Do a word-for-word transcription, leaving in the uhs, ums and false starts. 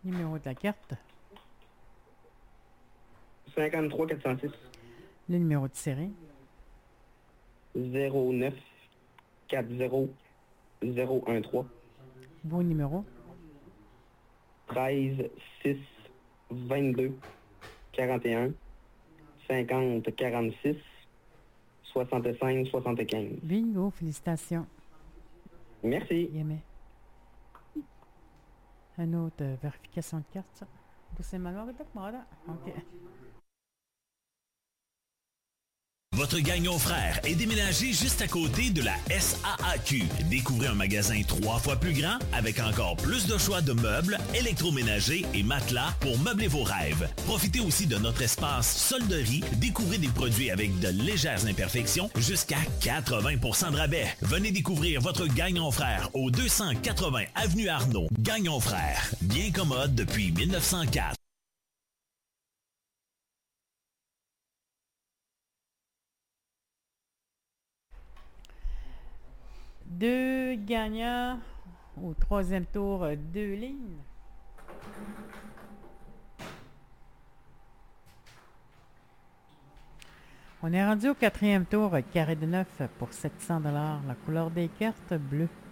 Numéro de la carte. cinquante-trois quatre cent six. Le numéro de série. zéro neuf quatre zéro zéro un trois. Vos numéros. treize six vingt-deux quarante et un cinquante quarante-six soixante-cinq soixante-quinze. Bingo, félicitations. Merci. Yémé. Un autre euh, vérification de carte, ça. C'est malheur de moda. OK. Votre Gagnon Frère est déménagé juste à côté de la S A A Q. Découvrez un magasin trois fois plus grand avec encore plus de choix de meubles, électroménagers et matelas pour meubler vos rêves. Profitez aussi de notre espace solderie. Découvrez des produits avec de légères imperfections jusqu'à quatre-vingts pour cent de rabais. Venez découvrir votre Gagnon Frère au deux cent quatre-vingts avenue Arnaud. Gagnon Frère, bien commode depuis mille neuf cent quatre. Deux gagnants au troisième tour, euh, deux lignes. On est rendu au quatrième tour, euh, carré de neuf pour sept cents dollars. La couleur des cartes, bleu.